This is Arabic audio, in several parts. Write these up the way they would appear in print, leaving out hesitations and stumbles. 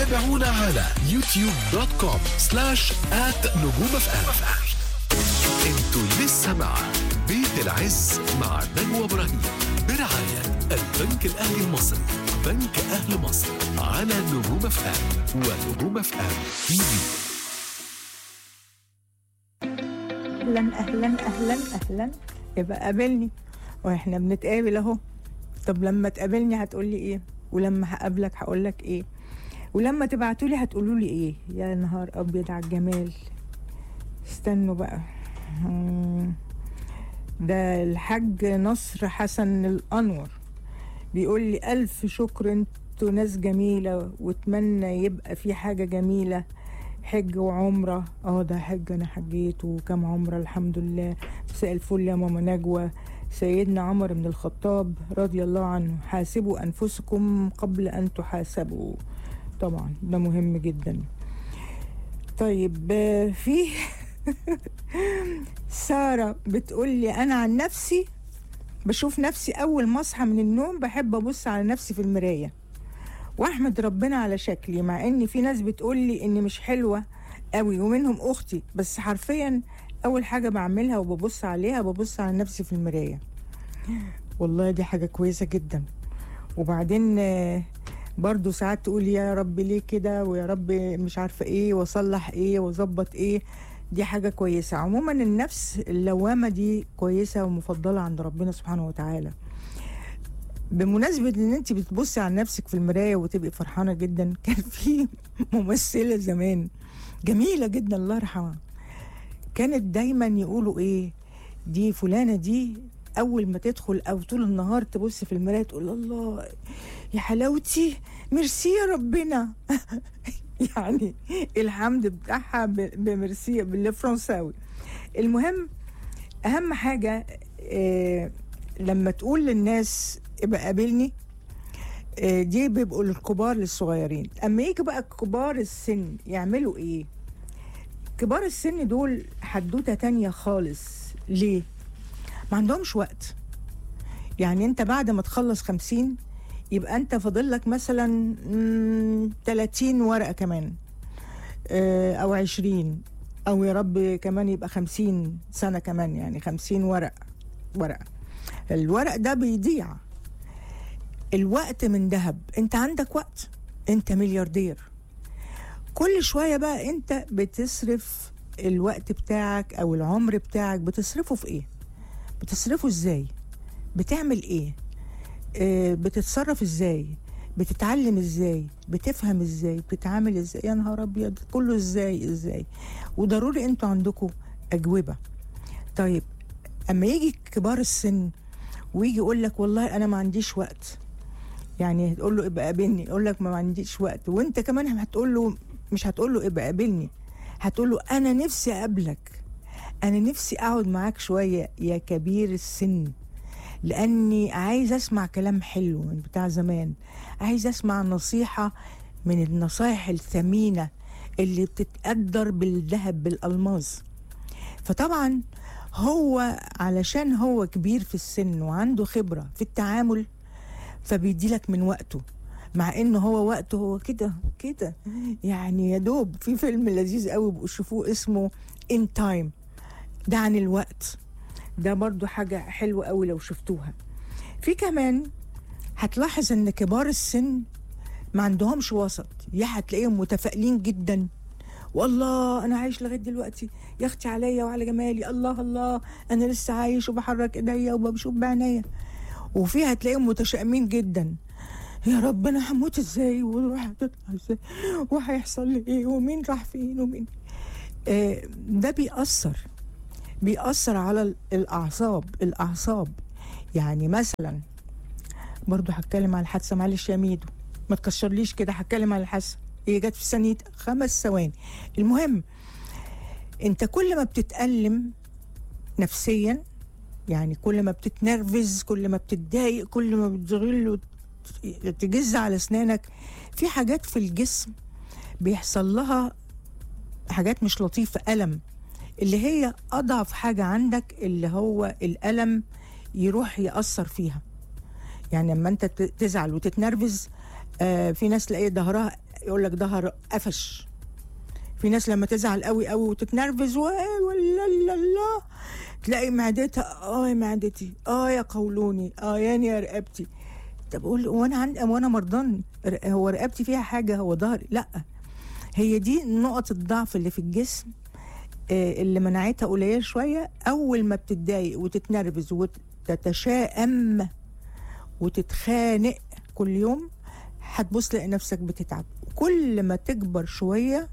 تابعونا على youtube.com/@نجوم اف ام. انتوا لسه مع بيت العز مع نجوى ابراهيم برعاية البنك الأهلي المصري. بنك أهل مصر على نجوم اف ام ونجوم اف ام تي في. اهلا اهلا اهلا اهلا. يبقى قابلني واحنا بنتقابل اهو. طب لما تقابلني هتقولي ايه؟ ولما هقابلك هقولك ايه؟ ولما تبعتولي هتقولولي ايه؟ يا نهار ابيض على الجمال. استنوا بقى. ده الحاج نصر حسن الانور بيقول لي الف شكر، انتوا ناس جميله واتمنى يبقى في حاجه جميله. حج وعمره. ده حج، انا حجيت وكم عمره الحمد لله. مساء الفل يا ماما نجوى. سيدنا عمر بن الخطاب رضي الله عنه: حاسبوا انفسكم قبل ان تحاسبوا. طبعا ده مهم جدا. طيب في سارة بتقول لي انا عن نفسي بشوف نفسي اول ما اصحى من النوم بحب ابص على نفسي في المراية واحمد ربنا على شكلي، مع ان في ناس بتقول لي اني مش حلوة قوي ومنهم اختي، بس حرفيا اول حاجة بعملها وببص عليها ببص على نفسي في المراية. والله دي حاجة كويسة جدا. وبعدين برضو ساعات تقول يا رب ليه كده، ويا رب مش عارفة ايه، واصلح ايه، واظبط ايه. دي حاجة كويسة. عموما النفس اللوامة دي كويسة ومفضلة عند ربنا سبحانه وتعالى. بمناسبة ان انت بتبصي على نفسك في المراية وتبقي فرحانة جدا، كان في ممثلة زمان جميلة جدا الله يرحمها، كانت دايما يقولوا ايه، دي فلانة دي اول ما تدخل او طول النهار تبص في المراية تقول الله يا حلاوتي، ميرسي يا ربنا. يعني الحمد بتاعها بميرسي بالفرنساوي. المهم اهم حاجة لما تقول للناس ابقى قابلني، دي بيبقوا الكبار للصغيرين. اما يجي بقى كبار السن يعملوا ايه؟ كبار السن دول حدوتة تانية خالص. ليه؟ ما عندهمش وقت. يعني انت بعد ما تخلص 50 يبقى انت فاضلك مثلا 30 ورقة كمان، او 20، او يا رب كمان يبقى 50 سنة كمان، يعني 50 ورقة. الورق ده بيضيع. الوقت من ذهب. انت عندك وقت، انت ملياردير. كل شوية بقى انت بتصرف الوقت بتاعك او العمر بتاعك، بتصرفه في ايه؟ بتصرفه ازاي؟ بتعمل ايه؟ بتتصرف ازاي؟ بتتعلم ازاي؟ بتفهم ازاي؟ بتتعامل ازاي؟ يا نهار ابيض، كله ازاي. وضروري انتوا عندكم اجوبة. طيب اما يجي كبار السن ويجي يقول لك والله انا ما عنديش وقت، يعني تقول له ابقى قابلني، يقول لك ما عنديش وقت، وانت كمان هتقول له، مش هتقول له ابقى قابلني، هتقول له انا نفسي اقابلك، انا نفسي اقعد معاك شوية يا كبير السن، لاني عايز اسمع كلام حلو من بتاع زمان، عايز اسمع نصيحة من النصايح الثمينة اللي بتتقدر بالذهب بالالماس. فطبعا هو علشان هو كبير في السن وعنده خبرة في التعامل فبيديلك من وقته، مع انه هو وقته هو كده يعني. يا دوب في فيلم لذيذ قوي بشوفوه اسمه In Time، ده عن الوقت. ده برضو حاجة حلوة قوي لو شفتوها. في كمان هتلاحظ ان كبار السن ما عندهمش وسط. يا هتلاقيهم متفائلين جدا، والله انا عايش لغايه دلوقتي، يا اختي عليا وعلى جمالي، الله انا لسه عايش وبحرك ايديا وبشوف بعينيا. وفي هتلاقيهم متشائمين جدا، يا رب انا هموت ازاي، وراح هتطلع ازاي، وهيحصل لي ايه، ومين راح فين، ومين. ده بيأثر على الأعصاب. يعني مثلا برضو هتكلم على الحادثة، معلش يا ميدو ما تكشرليش كده، هتكلم على الحادثة هي جت في ثانية 5 ثواني. المهم انت كل ما بتتألم نفسيا، يعني كل ما بتتنرفز، كل ما بتتضايق، كل ما بتغل وتجز على اسنانك، في حاجات في الجسم بيحصل لها حاجات مش لطيفة، ألم، اللي هي أضعف حاجة عندك اللي هو الألم يروح يأثر فيها. يعني لما أنت تزعل وتتنرفز، في ناس تلاقي ظهرها يقول لك ظهر قفش. في ناس لما تزعل قوي قوي وتتنرفز ولا لا تلاقي معدتها يا معدتي، يا قولوني، يعني يا رقبتي. طب اقول وانا مرضان؟ هو رقبتي فيها حاجه؟ هو ظهري؟ لا، هي دي نقط الضعف اللي في الجسم اللي مناعتها قليله شويه. اول ما بتتضايق وتتنرفز وتتشائم وتتخانق كل يوم هتبص تلاقي نفسك بتتعب. كل ما تكبر شويه،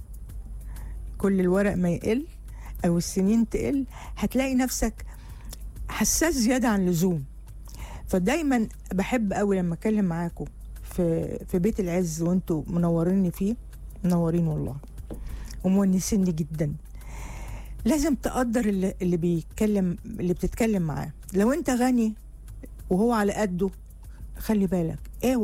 كل الورق ما يقل او السنين تقل، هتلاقي نفسك حساس زياده عن اللزوم. فدايما بحب قوي لما اتكلم معاكم في بيت العز وانتوا منوريني فيه، منورين والله ومونسيني جدا. لازم تقدر اللي بيتكلم، اللي بتتكلم معاه. لو انت غني وهو على قده خلي بالك،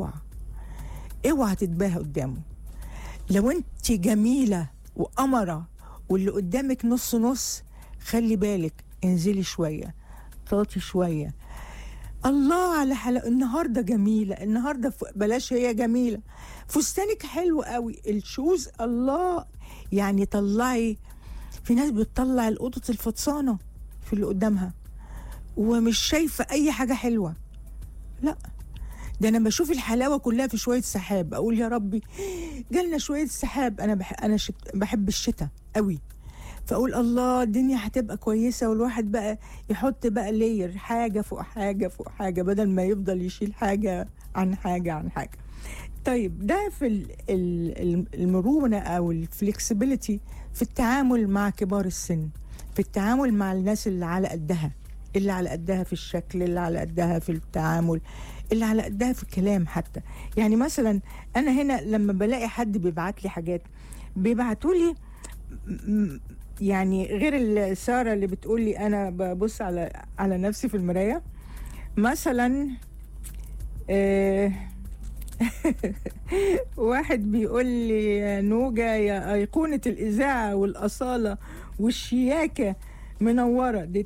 اوعى تتباهى قدامه. لو انت جميله وقمره واللي قدامك نص نص، خلي بالك، انزلي شويه، طاطي شويه. الله على حلقة النهارده جميله، النهارده بلاش هي جميله، فستانك حلو قوي، الشوز الله، يعني طلعي. في ناس بتطلع القطط الفطسانه في اللي قدامها ومش شايفه اي حاجه حلوه. لا، ده انا بشوف الحلاوه كلها في شويه سحاب، اقول يا ربي جالنا شويه سحاب. انا بحب الشتاء قوي، فاقول الله الدنيا هتبقى كويسه، والواحد بقى يحط بقى لير، حاجه فوق حاجه فوق حاجه، بدل ما يفضل يشيل حاجه عن حاجه عن حاجه. طيب ده في المرونه او الفلكسبيليتي في التعامل مع كبار السن، في التعامل مع الناس اللي على قدها، اللي على قدها في الشكل، اللي على قدها في التعامل، اللي على قدها في الكلام حتى. يعني مثلا انا هنا لما بلاقي حد بيبعت لي حاجات، بيبعتوا لي يعني غير سارة اللي بتقول لي انا ببص على نفسي في المراية مثلا. واحد بيقول لي نوجة يا أيقونة الإذاعة والأصالة والشياكة منورة، دي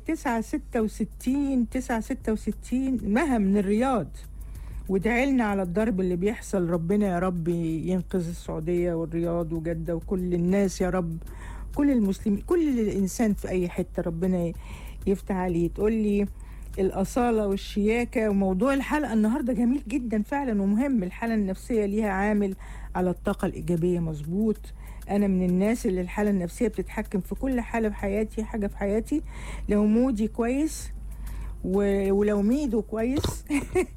966 مها من الرياض، وادعيلنا على الضرب اللي بيحصل، ربنا يا رب ينقذ السعودية والرياض وجدة وكل الناس يا رب، كل المسلمين، كل الإنسان في أي حتة ربنا يفتح عليه. تقول لي الأصالة والشياكة. وموضوع الحلقة النهاردة جميل جدا فعلا ومهم، الحالة النفسية ليها عامل على الطاقة الإيجابية. مظبوط، أنا من الناس اللي الحالة النفسية بتتحكم في كل حالة في حياتي، حاجة في حياتي. لو مودي كويس ولو ميدو كويس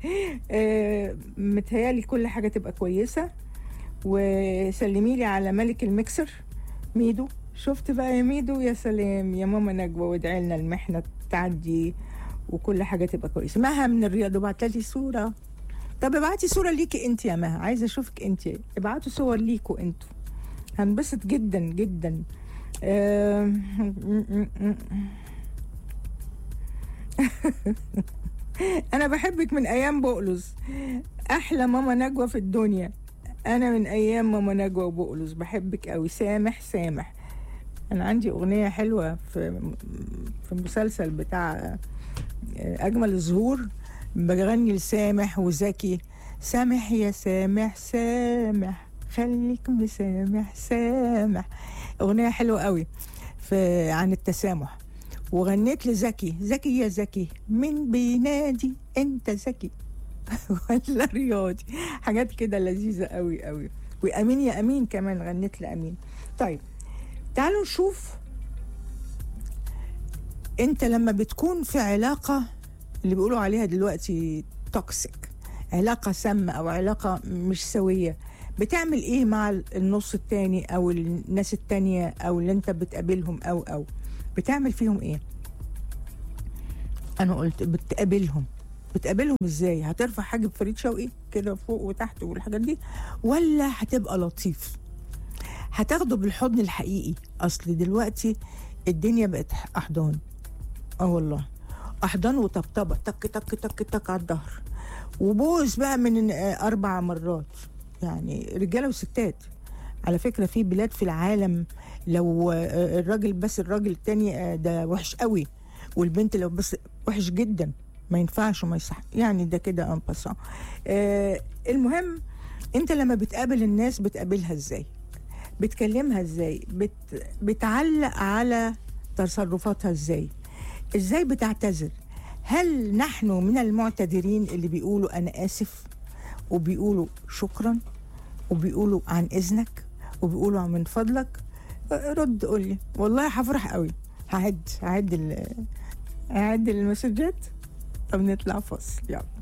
متهيالي كل حاجة تبقى كويسة. وسلمي لي على ملك المكسر ميدو. شفت بقى يا ميدو؟ يا سلام يا ماما نجوى، وادعي لنا المحنة تعدي وكل حاجة تبقى كويسة. مها من الرياض وبعتلي صورة. طب ابعتي صورة ليكي انت يا مها، عايزة اشوفك انت، ابعتوا صور ليكوا انتوا، هنبسط جدا جدا. انا بحبك من ايام بقلص، احلى ماما نجوى في الدنيا. انا من ايام ماما نجوى وبقلص بحبك قوي. سامح انا عندي اغنية حلوة في المسلسل بتاع اجمل الزهور، بغني لسامح وزكي. سامح يا سامح خليك مسامح. اغنية حلوة قوي عن التسامح. وغنيت لزكي يا زكي من بينادي انت زكي ولا رياضي، حاجات كده لذيذة قوي قوي. وامين يا امين كمان غنيت لامين. طيب تعالوا نشوف، انت لما بتكون في علاقة اللي بيقولوا عليها دلوقتي توكسيك، علاقة سامة او علاقة مش سوية، بتعمل ايه مع النص التاني او الناس التانية او اللي انت بتقابلهم او بتعمل فيهم ايه؟ انا قلت بتقابلهم ازاي؟ هترفع حاجب فريد شوقي كده فوق وتحت والحاجات دي، ولا هتبقى لطيف؟ هتاخده بالحضن الحقيقي. اصل دلوقتي الدنيا بقت احضان، والله احضان وطبطبه، تك تك تك تك على الظهر، وبوس بقى من 4 مرات، يعني رجاله وستات. على فكره في بلاد في العالم لو الراجل بس الراجل التاني ده وحش قوي، والبنت لو بس وحش جدا، ما ينفعش وما يصح، يعني ده كده ان باسان. المهم انت لما بتقابل الناس بتقابلها ازاي؟ بتكلمها ازاي؟ بتعلق على تصرفاتها ازاي؟ ازاي بتعتذر؟ هل نحن من المعتذرين اللي بيقولوا انا اسف، وبيقولوا شكرا، وبيقولوا عن اذنك، وبيقولوا من فضلك؟ رد قولي، والله هفرح قوي. هعد المسجات. طب نطلع فاصل، يلا.